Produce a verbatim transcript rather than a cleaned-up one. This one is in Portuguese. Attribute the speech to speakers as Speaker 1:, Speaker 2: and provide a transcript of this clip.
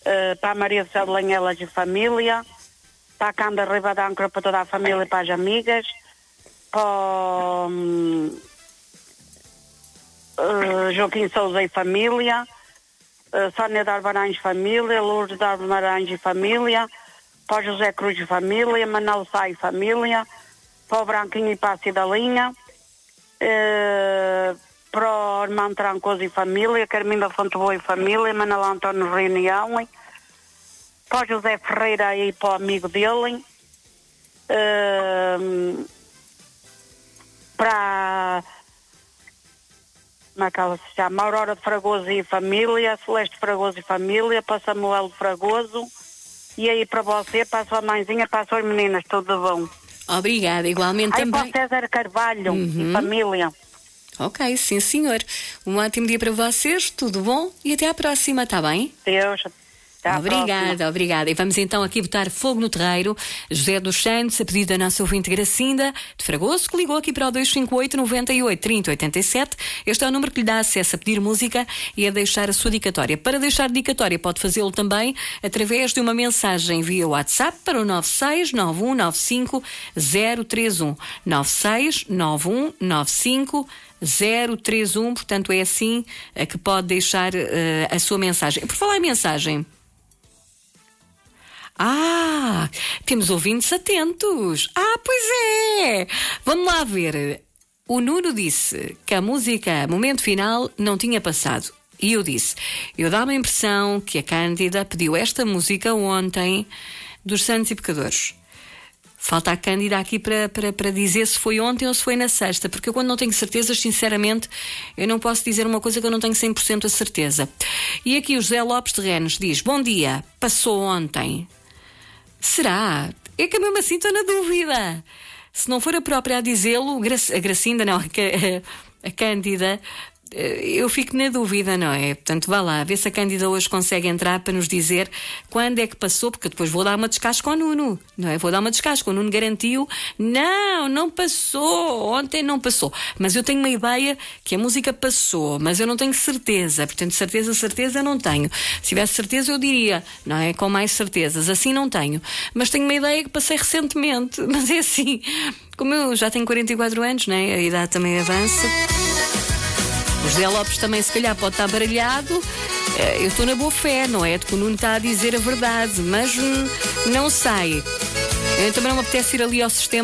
Speaker 1: uh, para a Maria do Céu de Lanhelas e família, para a Canda Riba da Âncora, para toda a família e para as amigas, para um, uh, Joaquim Souza e família, uh, Sónia de Arbaranhos família, Lourdes de Arbaranhos e família, para o José Cruz e família, Manuel Sá e família, para o Branquinho e para a Cidalinha, uh, para o Armando Trancoso e família, Carminda Fonte Boa e família, Manuel António Reunião, para o José Ferreira e para o amigo dele, uh, para como é que ela se chama? Aurora de Fragoso e família, Celeste Fragoso e família, para Samuel de Fragoso, e aí para você, para a sua mãezinha, para as suas meninas, tudo de bom.
Speaker 2: Obrigada, igualmente.
Speaker 1: Aí
Speaker 2: também.
Speaker 1: para o César Carvalho
Speaker 2: Uhum.
Speaker 1: e família.
Speaker 2: Ok, sim senhor. Um ótimo dia para vocês, tudo bom e até à próxima, está bem?
Speaker 1: Deus. Até à
Speaker 2: Obrigada,
Speaker 1: próxima.
Speaker 2: obrigada. E vamos então aqui botar fogo no terreiro. José dos Santos, a pedido da nossa ouvinte Gracinda de Fragoso, que ligou aqui para o dois cinco oito, nove oito, trinta, oitenta e sete. Este é o número que lhe dá acesso a pedir música e a deixar a sua dedicatória. Para deixar dedicatória pode fazê-lo também através de uma mensagem via WhatsApp para o nove seis nove um nove cinco zero três um. nove seis nove um nove cinco zero três um. Portanto, é assim uh, que pode deixar uh, a sua mensagem. Por falar em mensagem... Ah, temos ouvintes atentos. Ah, pois é. Vamos lá ver. O Nuno disse que a música Momento Final não tinha passado. E eu disse, eu dá-me a impressão que a Cândida pediu esta música ontem dos Santos e Pecadores. Falta a Cândida aqui para, para, para dizer se foi ontem ou se foi na sexta, porque eu quando não tenho certezas, sinceramente, eu não posso dizer uma coisa que eu não tenho cem por cento a certeza. E aqui o José Lopes de Renos diz, bom dia, passou ontem. Será? É que eu mesmo assim estou na dúvida. Se não for a própria a dizê-lo, a Gracinda, não, a Cândida, eu fico na dúvida, não é? Portanto, vá lá, ver se a Cândida hoje consegue entrar para nos dizer quando é que passou, porque depois vou dar uma descasca ao Nuno, não é? Vou dar uma descasca, o Nuno garantiu, não, não passou, ontem não passou. Mas eu tenho uma ideia que a música passou, mas eu não tenho certeza, portanto, certeza, certeza não tenho. Se tivesse certeza eu diria, não é? Com mais certezas, assim não tenho. Mas tenho uma ideia que passei recentemente, mas é assim, como eu já tenho quarenta e quatro anos, não é? A idade também avança. O José Lopes também se calhar pode estar baralhado. Eu estou na boa fé, não é? De que o Nuno está a dizer a verdade, mas hum, não sei. Eu também não me apetece ir ali ao sistema